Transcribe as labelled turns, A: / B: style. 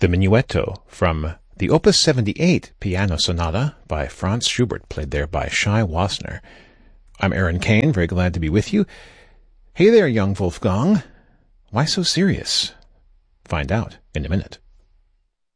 A: The Minuetto from the Opus 78 Piano Sonata by Franz Schubert, played there by Shai Wasner. I'm Aaron Kane, very glad to be with you. Hey there, young Wolfgang. Why so serious? Find out in a minute.